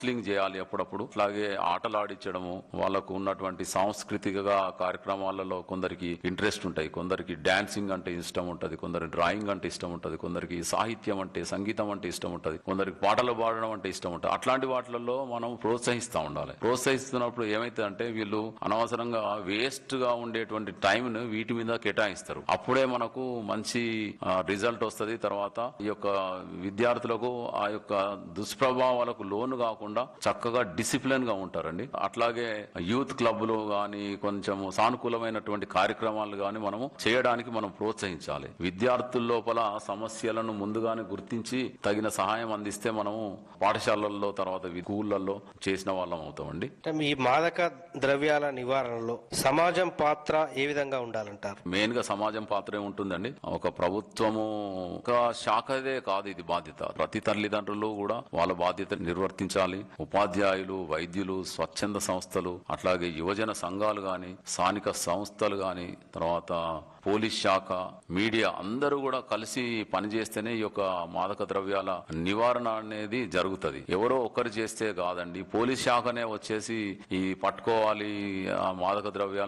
Counselling చేయాలి అప్పుడప్పుడు. అట్లాగే ఆటలు ఆడించడము, వాళ్ళకు ఉన్నటువంటి సాంస్కృతిక కార్యక్రమాలలో కొందరికి ఇంట్రెస్ట్ ఉంటాయి, కొందరికి డాన్సింగ్ అంటే ఇష్టం ఉంటది, కొందరు డ్రాయింగ్ అంటే ఇష్టం ఉంటది, కొందరికి సాహిత్యం అంటే సంగీతం అంటే ఇష్టం ఉంటది, కొందరికి పాటలు పాడడం అంటే ఇష్టం ఉంటది. అట్లాంటి వాటిలలో మనం ప్రోత్సహిస్తూ ఉండాలి. ప్రోత్సహిస్తున్నప్పుడు ఏమైతుందంటే వీళ్ళు అనవసరంగా వేస్ట్ గా ఉండేటువంటి టైం ను వీటి మీద కేటాయిస్తారు. అప్పుడే మనకు మంచి రిజల్ట్ వస్తుంది. తర్వాత ఈ యొక్క విద్యార్థులకు ఆ యొక్క దుష్ప్రభావాలకు లోను కాకుండా చక్కగా డిసిప్లిన్ గా ఉంటారండి. అట్లాగే యూత్ క్లబ్లు గాని కొంచెం సానుకూలమైనటువంటి కార్యక్రమాలు గాని మనము చేయడానికి మనం ప్రోత్సహించాలి. విద్యార్థుల లోపల సమస్యలను ముందుగానే గుర్తించి తగిన సహాయం అందిస్తే మనము పాఠశాలల్లో తర్వాత స్కూళ్లలో చేసిన వాళ్ళం అవుతామండి. ఈ మాదక ద్రవ్యాల నివారణలో సమాజం పాత్ర ఏ విధంగా ఉండాలంటారు? మెయిన్ గా సమాజం పాత్రే ఉంటుందండి. ఒక ప్రభుత్వము ఒక శాఖదే కాదు ఇది బాధ్యత. ప్రతి తల్లిదండ్రులు కూడా వాళ్ళ బాధ్యత నిర్వర్తించాలి. ఉపాధ్యాయులు, వైద్యులు, స్వచ్ఛంద సంస్థలు, అట్లాగే యువజన సంఘాలు గాని, స్థానిక సంస్థలు గాని, తర్వాత పోలీస్ శాఖ, మీడియా అందరూ కూడా కలిసి పనిచేస్తేనే ఈ యొక్క మాదక ద్రవ్యాల నివారణ అనేది జరుగుతుంది. ఎవరో ఒక్కరు చేస్తే కాదండి. పోలీస్ శాఖనే వచ్చేసి ఈ పట్టుకోవాలి, ఆ మాదక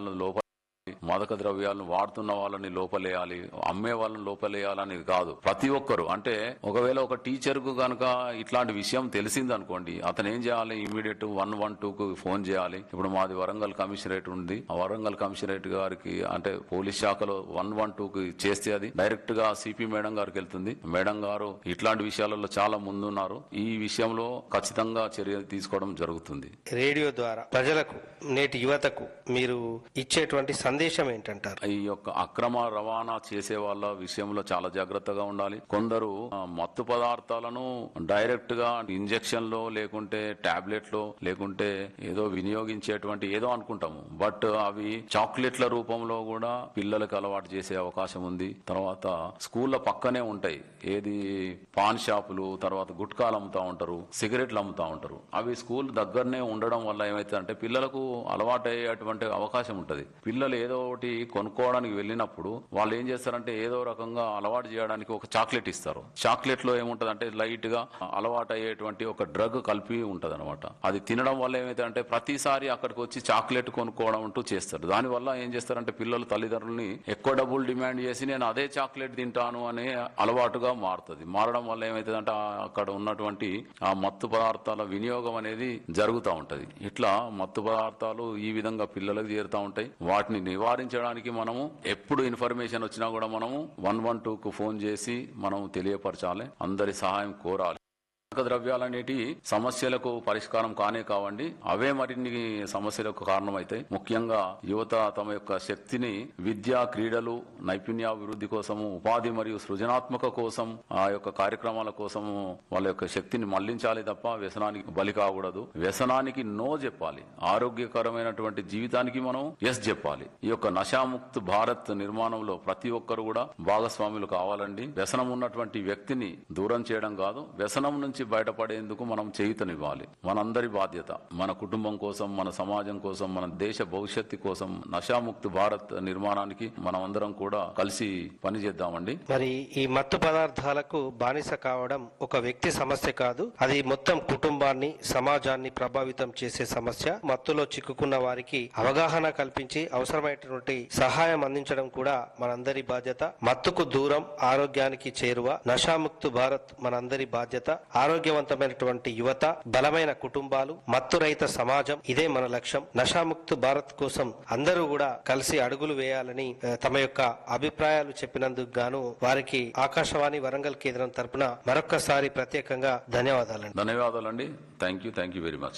ద్రవ్యాలను వాడుతున్న వాళ్ళని లోపలేయాలి, అమ్మే వాళ్ళని లోపలేయాలని కాదు. ప్రతి ఒక్కరు అంటే ఒకవేళ ఒక టీచర్ కు గనక ఇట్లాంటి విషయం తెలిసిందనుకోండి, అతను ఏం చేయాలి? ఇమీడియట్ 112 కు ఫోన్ చేయాలి. ఇప్పుడు మాది వరంగల్ కమిషనరేట్ ఉంది. ఆ వరంగల్ కమిషనరేట్ గారికి అంటే పోలీస్ శాఖలో 112 కు చేస్తే అది డైరెక్ట్ గా సిపి మేడం గారికి వెళ్తుంది. మేడం గారు ఇట్లాంటి విషయాలలో చాలా ముందున్నారు, ఈ విషయంలో ఖచ్చితంగా చర్య తీసుకోవడం జరుగుతుంది. రేడియో ద్వారా ప్రజలకు, నేటి యువతకు మీరు ఇచ్చేటువంటి సందేశం ఏంటంటారు? ఈ యొక్క అక్రమ రవాణా చేసే వాళ్ళ విషయంలో చాలా జాగ్రత్తగా ఉండాలి. కొందరు మత్తు పదార్థాలను డైరెక్ట్ గా ఇంజెక్షన్ లో లేకుంటే టాబ్లెట్ లో లేకుంటే ఏదో వినియోగించేటువంటి ఏదో అనుకుంటాము, బట్ అవి చాక్లెట్ల రూపంలో కూడా పిల్లలకు అలవాటు చేసే అవకాశం ఉంది. తర్వాత స్కూళ్ల పక్కనే ఉంటాయి ఏది పాన్ షాపులు, తర్వాత గుట్కాలు అమ్ముతా ఉంటారు, సిగరెట్లు అమ్ముతా ఉంటారు. అవి స్కూల్ దగ్గరనే ఉండడం వల్ల ఏమైతుందంటే పిల్లలకు అలవాటు అయ్యేటువంటి అవకాశం ఉంటది. పిల్లలు ఏదో ఒకటి కొనుక్కోవడానికి వెళ్ళినప్పుడు వాళ్ళు ఏం చేస్తారంటే ఏదో రకంగా అలవాటు చేయడానికి ఒక చాక్లెట్ ఇస్తారు. చాక్లెట్ లో ఏముంటదంటే లైట్ గా అలవాటు అయ్యేటువంటి ఒక డ్రగ్ కలిపి ఉంటది అనమాట. అది తినడం వల్ల ఏమైతే ప్రతిసారి అక్కడికి వచ్చి చాక్లెట్ కొనుక్కోవడం అంటూ చేస్తారు. దాని వల్ల ఏం చేస్తారంటే పిల్లలు తల్లిదండ్రులని ఎక్కువ డబ్బులు డిమాండ్ చేసి నేను అదే చాక్లెట్ తింటాను అనే అలవాటుగా మారుతుంది. మారడం వల్ల ఏమైతుందంటే అక్కడ ఉన్నటువంటి ఆ మత్తు పదార్థాల వినియోగం అనేది జరుగుతూ ఉంటది. ఇట్లా మత్తు పదార్థాలు ఈ విధంగా పిల్లలకు చేరుతూ ఉంటాయి. వాటిని నివారించడానికి మనము ఎప్పుడు ఇన్ఫర్మేషన్ వచ్చినా కూడా మనము 112 కు ఫోన్ చేసి మనం తెలియపరచాలి, అందరి సహాయం కోరాలి. మాదక ద్రవ్యాలనేటి సమస్యలకు పరిష్కారం కానే కావండి, అవే మరిన్ని సమస్యలకు కారణమవుతాయి. ముఖ్యంగా యువత తమ యొక్క శక్తిని విద్య, క్రీడలు, నైపుణ్యాభివృద్ధి కోసము, ఉపాధి మరియు సృజనాత్మక కోసం, ఆ యొక్క కార్యక్రమాల కోసము వాళ్ళ యొక్క శక్తిని మళ్లించాలి తప్ప వ్యసనానికి బలి కాకూడదు. వ్యసనానికి నో చెప్పాలి, ఆరోగ్యకరమైనటువంటి జీవితానికి మనం ఎస్ చెప్పాలి. ఈ యొక్క నషాముక్త్ భారత్ నిర్మాణంలో ప్రతి ఒక్కరు కూడా భాగస్వాములు కావాలండి. వ్యసనం ఉన్నటువంటి వ్యక్తిని దూరం చేయడం కాదు, వ్యసనం నుంచి బయటపడేందుకు మనం చేయూతనివ్వాలి. మనందరి బాధ్యత. మన కుటుంబం కోసం, మన సమాజం కోసం, మన దేశ భవిష్యత్తు కోసం నషాముక్త భారత్ నిర్మాణానికి మనం అందరం కూడా కలిసి పనిచేద్దామండి. మరి ఈ మత్తు పదార్థాలకు బానిస కావడం ఒక వ్యక్తి సమస్య కాదు, అది మొత్తం కుటుంబాన్ని, సమాజాన్ని ప్రభావితం చేసే సమస్య. మత్తులో చిక్కుకున్న వారికి అవగాహన కల్పించి అవసరమైనటువంటి సహాయం అందించడం కూడా మనందరి బాధ్యత. మత్తుకు దూరం, ఆరోగ్యానికి చేరువ. నషాముక్త భారత్ మనందరి బాధ్యత. ఆరోగ్యవంతమైనటువంటి యువత, బలమైన కుటుంబాలు, మత్తు రహిత సమాజం, ఇదే మన లక్ష్యం. నషాముక్త భారత్ కోసం అందరూ కూడా కలిసి అడుగులు వేయాలని తమ యొక్క అభిప్రాయాలు చెప్పినందుకు గాను వారికి ఆకాశవాణి వరంగల్ కేంద్రం తరపున మరొక్కసారి ప్రత్యేకంగా ధన్యవాదాలండి. ధన్యవాదాలండి. Thank you very much.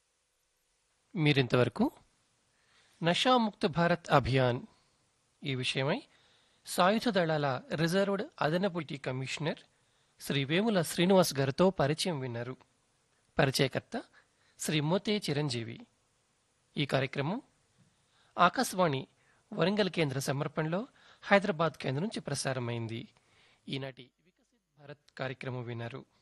మీరింతవరకు నషాముక్త భారత్ అభియాన్ ఈ విషయమై సాయుధ దళాల రిజర్వ్డ్ అదనపు కమిషనర్ శ్రీ వేముల శ్రీనివాస్ గారితో పరిచయం విన్నారు. పరిచయకర్త శ్రీ మోతే చిరంజీవి. ఈ కార్యక్రమం ఆకాశవాణి వరంగల్ కేంద్ర సమర్పణలో హైదరాబాద్ కేంద్రం నుంచి ప్రసారమైంది. ఈనాటి వికసిత్ భారత్ కార్యక్రమం విన్నారు.